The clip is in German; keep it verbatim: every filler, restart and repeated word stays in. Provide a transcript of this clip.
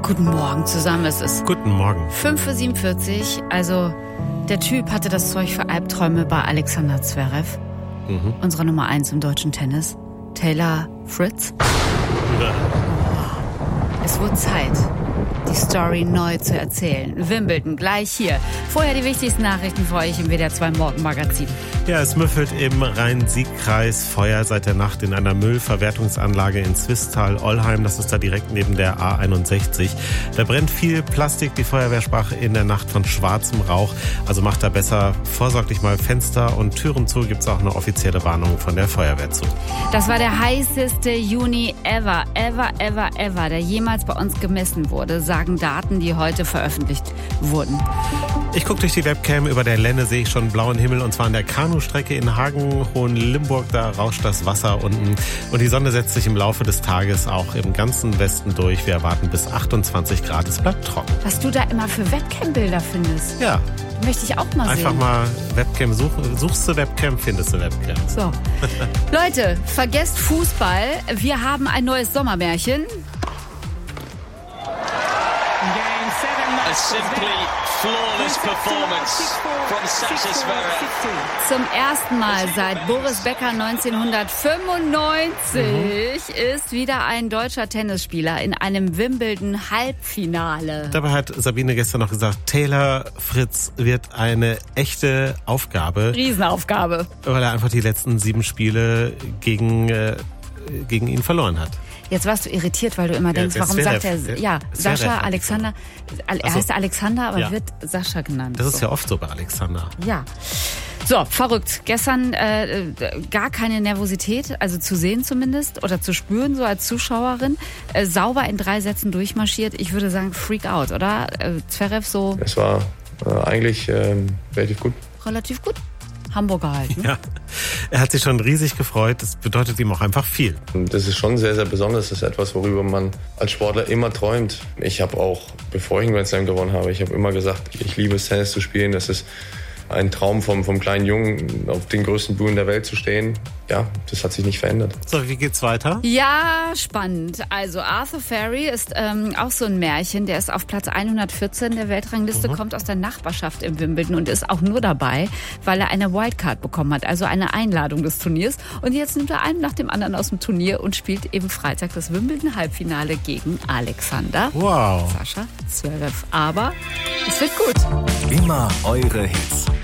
Guten Morgen zusammen, es ist Guten Morgen. fünf Uhr siebenundvierzig, also der Typ hatte das Zeug für Albträume bei Alexander Zverev, mhm. unserer Nummer eins im deutschen Tennis, Taylor Fritz. Ja. Es wurde Zeit, die Story neu zu erzählen. Wimbledon, gleich hier. Vorher die wichtigsten Nachrichten für euch im W D R zwei Morgenmagazin. Ja, es müffelt im Rhein-Sieg-Kreis Feuer seit der Nacht in einer Müllverwertungsanlage in Zwistal-Ollheim. Das ist da direkt neben der A einundsechzig. Da brennt viel Plastik. Die Feuerwehr sprach in der Nacht von schwarzem Rauch. Also macht da besser vorsorglich mal Fenster und Türen zu. Gibt es auch eine offizielle Warnung von der Feuerwehr zu. Das war der heißeste Juni ever, ever, ever, ever, der jemals bei uns gemessen wurde, sagen Daten, die heute veröffentlicht wurden. Ich gucke durch die Webcam. Über der Lenne sehe ich schon blauen Himmel, und zwar an der Kanustrecke in Hagen, Hohenlimburg. Da rauscht das Wasser unten und die Sonne setzt sich im Laufe des Tages auch im ganzen Westen durch. Wir erwarten bis achtundzwanzig Grad. Es bleibt trocken. Was du da immer für Webcam-Bilder findest. Ja. Möchte ich auch mal sehen. Einfach mal Webcam suchen. Suchst du Webcam, findest du Webcam. So. Leute, vergesst Fußball. Wir haben ein neues Sommermärchen. A simply flawless performance from Sasha Zverev. Zum ersten Mal seit Boris Becker neunzehnhundertfünfundneunzig mhm. ist wieder ein deutscher Tennisspieler in einem Wimbledon-Halbfinale. Dabei hat Sabine gestern noch gesagt, Taylor Fritz wird eine echte Aufgabe. Riesenaufgabe. Weil er einfach die letzten sieben Spiele gegen, äh, gegen ihn verloren hat. Jetzt warst du irritiert, weil du immer denkst, ja, warum sagt er, ja, Zverev. Sascha, Alexander, er also, heißt Alexander, aber ja. wird Sascha genannt. Das ist so. Ja oft so bei Alexander. Ja. So, verrückt. Gestern äh, gar keine Nervosität, also zu sehen zumindest, oder zu spüren, so als Zuschauerin. Äh, sauber in drei Sätzen durchmarschiert. Ich würde sagen, Freak out, oder? Äh, Zverev so... Es war äh, eigentlich äh, relativ gut. Relativ gut? Hamburger halt, ne? Ja, er hat sich schon riesig gefreut. Das bedeutet ihm auch einfach viel. Das ist schon sehr, sehr besonders. Das ist etwas, worüber man als Sportler immer träumt. Ich habe auch, bevor ich einen Grand Slam gewonnen habe, ich habe immer gesagt, ich liebe es, Tennis zu spielen. Das ist ein Traum vom, vom kleinen Jungen, auf den größten Bühnen der Welt zu stehen. Ja, das hat sich nicht verändert. So, wie geht's weiter? Ja, spannend. Also Arthur Ferry ist ähm, auch so ein Märchen. Der ist auf Platz hundertvierzehn der Weltrangliste, mhm. kommt aus der Nachbarschaft im Wimbledon und ist auch nur dabei, weil er eine Wildcard bekommen hat, also eine Einladung des Turniers. Und jetzt nimmt er einen nach dem anderen aus dem Turnier und spielt eben Freitag das Wimbledon-Halbfinale gegen Alexander. Wow. Sascha Zverev. Aber es wird gut. Immer eure Hits.